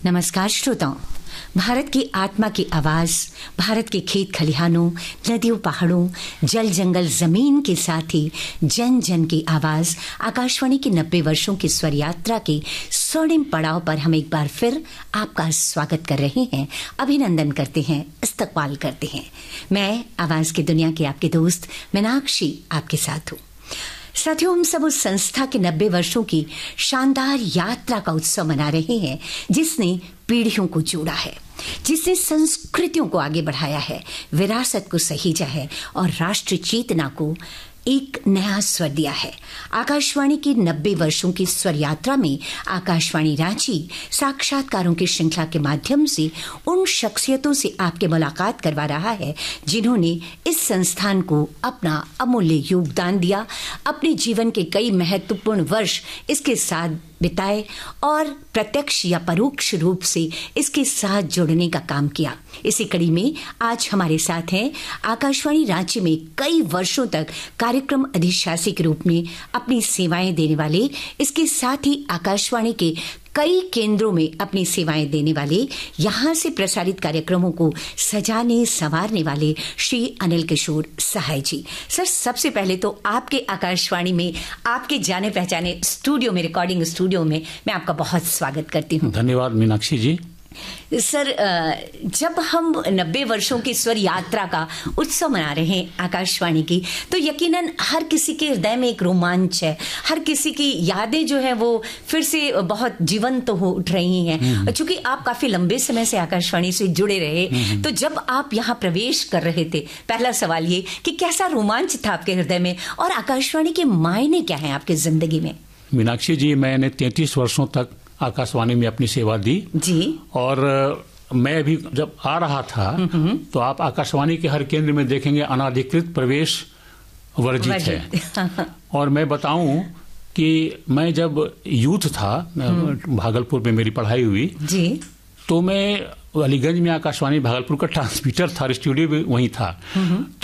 नमस्कार श्रोताओं, भारत की आत्मा की आवाज, भारत के खेत खलिहानों, नदियों पहाड़ों, जल जंगल जमीन के साथ ही जन जन की आवाज आकाशवाणी की 90 वर्षों की स्वर यात्रा के स्वर्णिम पड़ाव पर हम एक बार फिर आपका स्वागत कर रहे हैं, अभिनंदन करते हैं, इस्तकबाल करते हैं। मैं आवाज की दुनिया के आपके दोस्त मीनाक्षी आपके साथ हूँ। साथियों, हम सब उस संस्था के 90 वर्षों की शानदार यात्रा का उत्सव मना रहे हैं जिसने पीढ़ियों को जोड़ा है, जिसने संस्कृतियों को आगे बढ़ाया है, विरासत को सहेजा है और राष्ट्र चेतना को एक नया स्वर दिया है। आकाशवाणी की 90 वर्षों की स्वर यात्रा में आकाशवाणी रांची साक्षात्कारों की श्रृंखला के माध्यम से उन शख्सियतों से आपके मुलाकात करवा रहा है जिन्होंने इस संस्थान को अपना अमूल्य योगदान दिया, अपने जीवन के कई महत्वपूर्ण वर्ष इसके साथ बिताए और प्रत्यक्ष या परोक्ष रूप से इसके साथ जुड़ने का काम किया। इसी कड़ी में आज हमारे साथ हैं आकाशवाणी रांची में कई वर्षों तक कार्यक्रम अधिशासी के रूप में अपनी सेवाएं देने वाले, इसके साथ ही आकाशवाणी के कई केंद्रों में अपनी सेवाएं देने वाले, यहां से प्रसारित कार्यक्रमों को सजाने संवारने वाले श्री अनिल किशोर सहाय जी। सर, सबसे पहले तो आपके आकाशवाणी में, आपके जाने पहचाने स्टूडियो में, रिकॉर्डिंग स्टूडियो में मैं आपका बहुत स्वागत करती हूँ। धन्यवाद मीनाक्षी जी। सर, जब हम 90 वर्षों की स्वर यात्रा का उत्सव मना रहे हैं आकाशवाणी की, तो यकीनन हर किसी के हृदय में एक रोमांच है, हर किसी की यादें जो है वो फिर से बहुत जीवंत हो उठ रही हैं। चूंकि आप काफी लंबे समय से आकाशवाणी से जुड़े रहे, तो जब आप यहाँ प्रवेश कर रहे थे, पहला सवाल ये कि कैसा रोमांच था आपके हृदय में और आकाशवाणी के मायने क्या है आपकी जिंदगी में? मीनाक्षी जी, मैंने 33 वर्षों तक आकाशवाणी में अपनी सेवा दी जी। और मैं अभी जब आ रहा था तो आप आकाशवाणी के हर केंद्र में देखेंगे अनाधिकृत प्रवेश वर्जित है। और मैं बताऊं कि मैं जब यूथ था, भागलपुर में मेरी पढ़ाई हुई जी, तो मैं अलीगंज में आकाशवाणी भागलपुर का ट्रांसमीटर था, स्टूडियो भी वहीं था।